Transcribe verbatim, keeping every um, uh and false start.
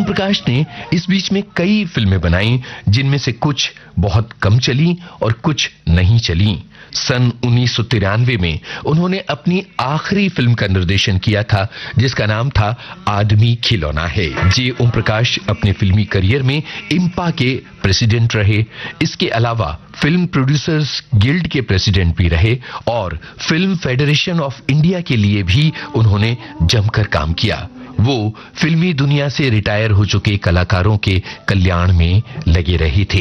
प्रकाश ने इस बीच में कई फिल्में बनाई, जिनमें से कुछ बहुत कम चली और कुछ नहीं चली। सन उन्नीस सौ तिरानवे में उन्होंने अपनी आखिरी फिल्म का निर्देशन किया था, जिसका नाम था आदमी खिलौना है। जे ओम प्रकाश अपने फिल्मी करियर में इम्पा के प्रेसिडेंट रहे। इसके अलावा फिल्म प्रोड्यूसर्स गिल्ड के प्रेसिडेंट भी रहे और फिल्म फेडरेशन ऑफ इंडिया के लिए भी उन्होंने जमकर काम किया। वो फिल्मी दुनिया से रिटायर हो चुके कलाकारों के कल्याण में लगे रहे थे।